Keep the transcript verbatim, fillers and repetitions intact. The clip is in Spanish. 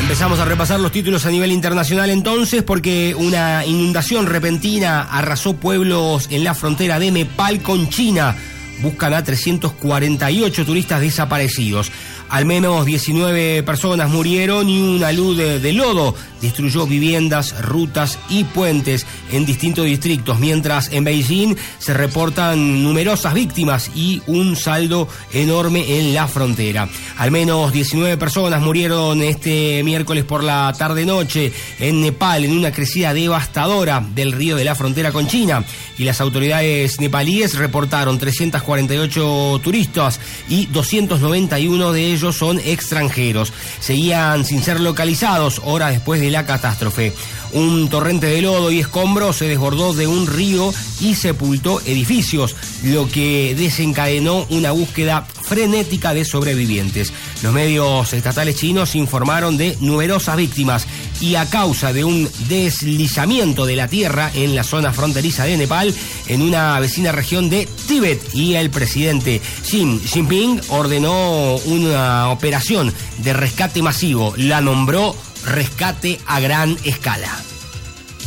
Empezamos a repasar los títulos a nivel internacional entonces, porque una inundación repentina arrasó pueblos en la frontera de Nepal con China. Buscan a trescientos cuarenta y ocho turistas desaparecidos. Al menos diecinueve personas murieron y una luz de, de lodo destruyó viviendas, rutas y puentes en distintos distritos, mientras en Beijing se reportan numerosas víctimas y un saldo enorme en la frontera. Al menos diecinueve personas murieron este miércoles por la tarde-noche en Nepal en una crecida devastadora del río de la frontera con China, y las autoridades nepalíes reportaron trescientos cuarenta y ocho turistas y doscientos noventa y uno de ellos son extranjeros. Seguían sin ser localizados horas después de la catástrofe. Un torrente de lodo y escombros se desbordó de un río y sepultó edificios, lo que desencadenó una búsqueda frenética de sobrevivientes. Los medios estatales chinos informaron de numerosas víctimas, y a causa de un deslizamiento de la tierra en la zona fronteriza de Nepal, en una vecina región de Tíbet, y el presidente Xi Jinping ordenó una operación de rescate masivo. La nombró Rescate a Gran Escala.